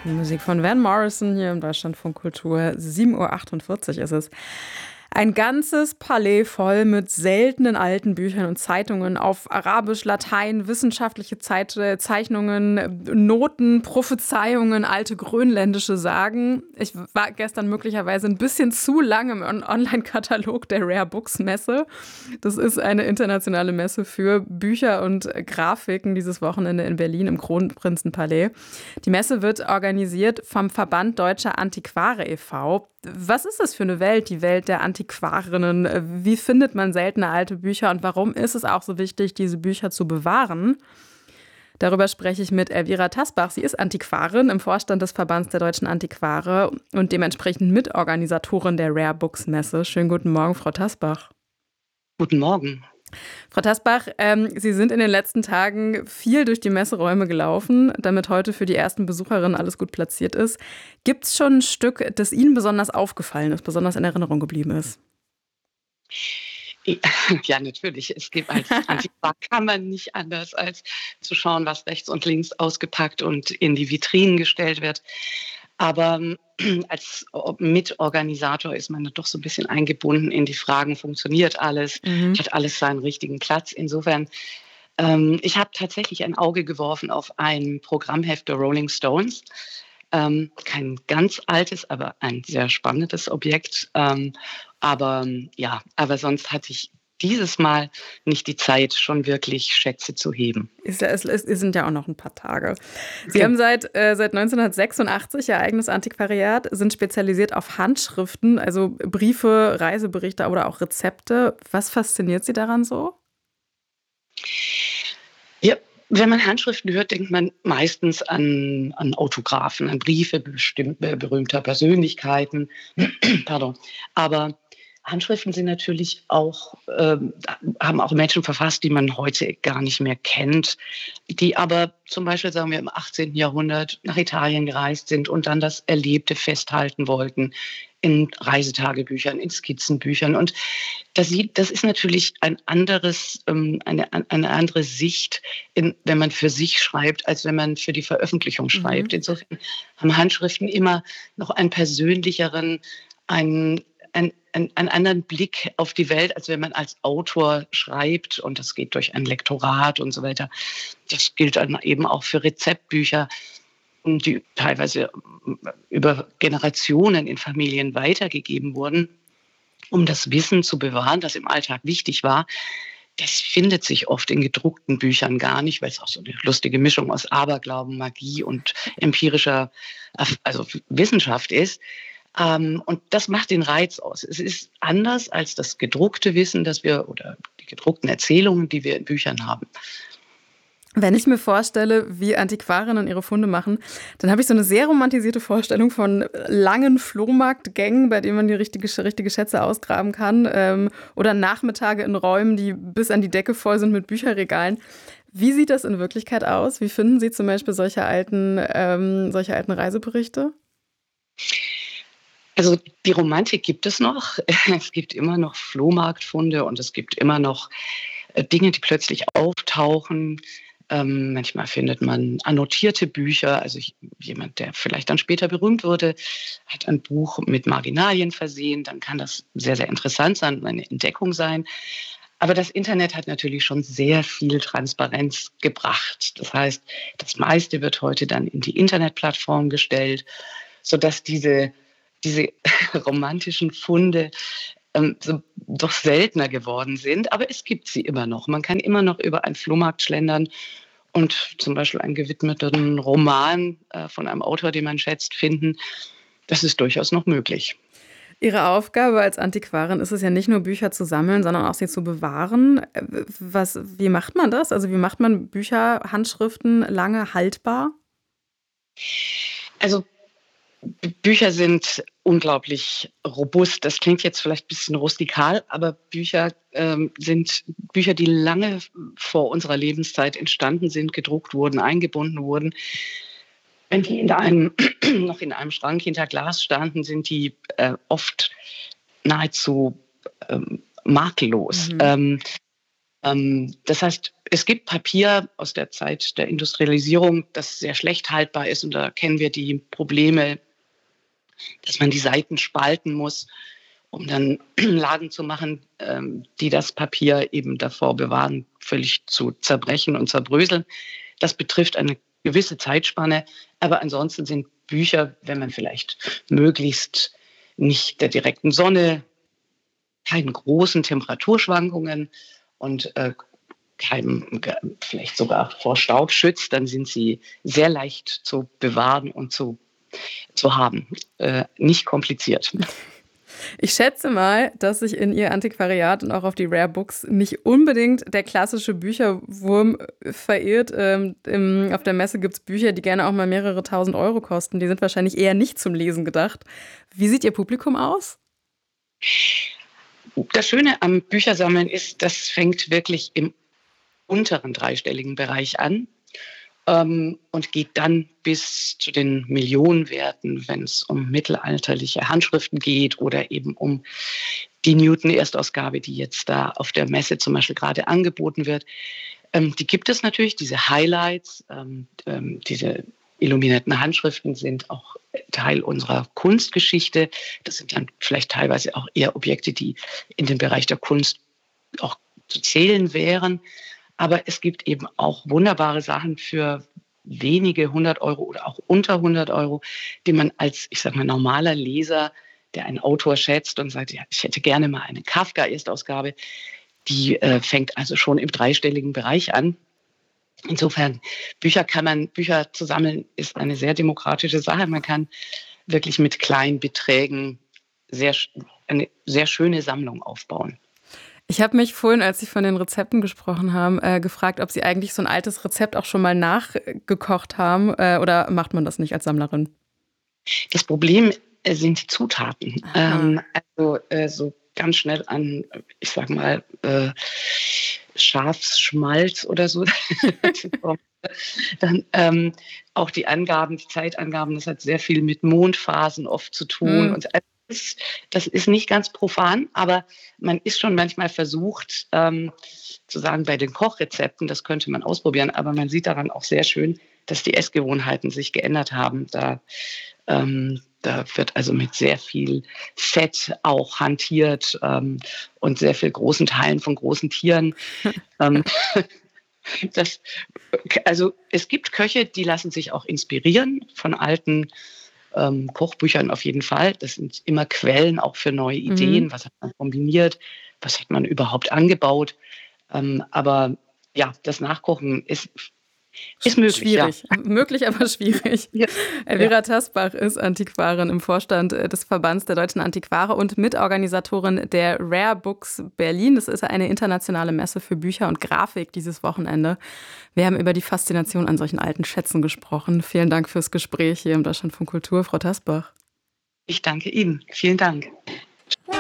Musik von Van Morrison hier im Deutschlandfunk Kultur. 7:48 Uhr ist es. Ein ganzes Palais voll mit seltenen alten Büchern und Zeitungen auf Arabisch, Latein, wissenschaftliche Zeichnungen, Noten, Prophezeiungen, alte grönländische Sagen. Ich war gestern möglicherweise ein bisschen zu lange im Online-Katalog der Rare Books Messe. Das ist eine internationale Messe für Bücher und Grafiken dieses Wochenende in Berlin im Kronprinzenpalais. Die Messe wird organisiert vom Verband Deutscher Antiquare e.V. Was ist das für eine Welt, die Welt der Antiquarinnen? Wie findet man seltene alte Bücher und warum ist es auch so wichtig, diese Bücher zu bewahren? Darüber spreche ich mit Elvira Tasbach. Sie ist Antiquarin im Vorstand des Verbands der Deutschen Antiquare und dementsprechend Mitorganisatorin der Rare Books Messe. Schönen guten Morgen, Frau Tasbach. Guten Morgen. Frau Tasbach, Sie sind in den letzten Tagen viel durch die Messeräume gelaufen, damit heute für die ersten Besucherinnen alles gut platziert ist. Gibt es schon ein Stück, das Ihnen besonders aufgefallen ist, besonders in Erinnerung geblieben ist? Ja, natürlich. Es gibt als Antiquar kann man nicht anders, als zu schauen, was rechts und links ausgepackt und in die Vitrinen gestellt wird. Aber als Mitorganisator ist man doch so ein bisschen eingebunden in die Fragen, funktioniert alles, hat alles seinen richtigen Platz. Insofern, ich habe tatsächlich ein Auge geworfen auf ein Programmheft der Rolling Stones. Kein ganz altes, aber ein sehr spannendes Objekt. Aber sonst hatte ich dieses Mal nicht die Zeit, schon wirklich Schätze zu heben. Es sind ja auch noch ein paar Tage. Sie haben seit 1986 Ihr eigenes Antiquariat, sind spezialisiert auf Handschriften, also Briefe, Reiseberichte oder auch Rezepte. Was fasziniert Sie daran so? Ja, wenn man Handschriften hört, denkt man meistens an Autographen, an Briefe berühmter Persönlichkeiten. Pardon. Aber Handschriften sind natürlich auch, haben auch Menschen verfasst, die man heute gar nicht mehr kennt, die aber zum Beispiel, sagen wir, im 18. Jahrhundert nach Italien gereist sind und dann das Erlebte festhalten wollten in Reisetagebüchern, in Skizzenbüchern. Und das ist natürlich eine andere Sicht, wenn man für sich schreibt, als wenn man für die Veröffentlichung schreibt. Insofern haben Handschriften immer noch einen persönlicheren, einen anderen Blick auf die Welt, als wenn man als Autor schreibt. Und das geht durch ein Lektorat und so weiter. Das gilt dann eben auch für Rezeptbücher, die teilweise über Generationen in Familien weitergegeben wurden, um das Wissen zu bewahren, das im Alltag wichtig war. Das findet sich oft in gedruckten Büchern gar nicht, weil es auch so eine lustige Mischung aus Aberglauben, Magie und empirischer, also Wissenschaft ist. Und das macht den Reiz aus. Es ist anders als das gedruckte Wissen, oder die gedruckten Erzählungen, die wir in Büchern haben. Wenn ich mir vorstelle, wie Antiquarinnen ihre Funde machen, dann habe ich so eine sehr romantisierte Vorstellung von langen Flohmarktgängen, bei denen man die richtige Schätze ausgraben kann, oder Nachmittage in Räumen, die bis an die Decke voll sind mit Bücherregalen. Wie sieht das in Wirklichkeit aus? Wie finden Sie zum Beispiel solche alten Reiseberichte? Also die Romantik gibt es noch. Es gibt immer noch Flohmarktfunde und es gibt immer noch Dinge, die plötzlich auftauchen. Manchmal findet man annotierte Bücher. Also jemand, der vielleicht dann später berühmt wurde, hat ein Buch mit Marginalien versehen. Dann kann das sehr, sehr interessant sein und eine Entdeckung sein. Aber das Internet hat natürlich schon sehr viel Transparenz gebracht. Das heißt, das meiste wird heute dann in die Internetplattform gestellt, sodass diese romantischen Funde doch seltener geworden sind. Aber es gibt sie immer noch. Man kann immer noch über einen Flohmarkt schlendern und zum Beispiel einen gewidmeten Roman von einem Autor, den man schätzt, finden. Das ist durchaus noch möglich. Ihre Aufgabe als Antiquarin ist es ja nicht nur, Bücher zu sammeln, sondern auch sie zu bewahren. Wie macht man das? Also wie macht man Bücher, Handschriften lange haltbar? Also Bücher sind unglaublich robust. Das klingt jetzt vielleicht ein bisschen rustikal, aber Bücher sind Bücher, die lange vor unserer Lebenszeit entstanden sind, gedruckt wurden, eingebunden wurden. Wenn die noch in einem Schrank hinter Glas standen, sind die oft nahezu makellos. Das heißt, es gibt Papier aus der Zeit der Industrialisierung, das sehr schlecht haltbar ist. Und da kennen wir die Probleme, dass man die Seiten spalten muss, um dann Lagen zu machen, die das Papier eben davor bewahren, völlig zu zerbrechen und zerbröseln. Das betrifft eine gewisse Zeitspanne. Aber ansonsten sind Bücher, wenn man vielleicht möglichst nicht der direkten Sonne, keinen großen Temperaturschwankungen und vielleicht sogar vor Staub schützt, dann sind sie sehr leicht zu bewahren und zu haben. Nicht kompliziert. Ich schätze mal, dass sich in Ihr Antiquariat und auch auf die Rare Books nicht unbedingt der klassische Bücherwurm verirrt. Auf der Messe gibt es Bücher, die gerne auch mal mehrere tausend Euro kosten. Die sind wahrscheinlich eher nicht zum Lesen gedacht. Wie sieht Ihr Publikum aus? Das Schöne am Büchersammeln ist, das fängt wirklich im unteren dreistelligen Bereich an und geht dann bis zu den Millionenwerten, wenn es um mittelalterliche Handschriften geht oder eben um die Newton-Erstausgabe, die jetzt da auf der Messe zum Beispiel gerade angeboten wird. Die gibt es natürlich, diese Highlights, diese illuminierten Handschriften sind auch Teil unserer Kunstgeschichte. Das sind dann vielleicht teilweise auch eher Objekte, die in den Bereich der Kunst auch zu zählen wären. Aber es gibt eben auch wunderbare Sachen für wenige 100 Euro oder auch unter 100 Euro, die man als, ich sage mal, normaler Leser, der einen Autor schätzt und sagt, ja, ich hätte gerne mal eine Kafka-Erstausgabe, die fängt also schon im dreistelligen Bereich an. Insofern, Bücher zu sammeln, ist eine sehr demokratische Sache. Man kann wirklich mit kleinen Beträgen eine sehr schöne Sammlung aufbauen. Ich habe mich vorhin, als Sie von den Rezepten gesprochen haben, gefragt, ob Sie eigentlich so ein altes Rezept auch schon mal nachgekocht haben oder macht man das nicht als Sammlerin? Das Problem sind die Zutaten. So ganz schnell an, ich sag mal, Schafsschmalz oder so. Dann auch die Zeitangaben, das hat sehr viel mit Mondphasen oft zu tun. Und das ist nicht ganz profan, aber man ist schon manchmal versucht, zu sagen, bei den Kochrezepten, das könnte man ausprobieren, aber man sieht daran auch sehr schön, dass die Essgewohnheiten sich geändert haben. Da wird also mit sehr viel Fett auch hantiert und sehr viel großen Teilen von großen Tieren. Also es gibt Köche, die lassen sich auch inspirieren von alten Kochbüchern auf jeden Fall. Das sind immer Quellen auch für neue Ideen. Was hat man kombiniert? Was hat man überhaupt angebaut? Aber ja, das Nachkochen ist möglich. Schwierig. Ja. Möglich, aber schwierig. Ja. Elvira Tasbach ist Antiquarin im Vorstand des Verbands der Deutschen Antiquare und Mitorganisatorin der Rare Books Berlin. Das ist eine internationale Messe für Bücher und Grafik dieses Wochenende. Wir haben über die Faszination an solchen alten Schätzen gesprochen. Vielen Dank fürs Gespräch hier im Deutschlandfunk Kultur, Frau Tasbach. Ich danke Ihnen. Vielen Dank.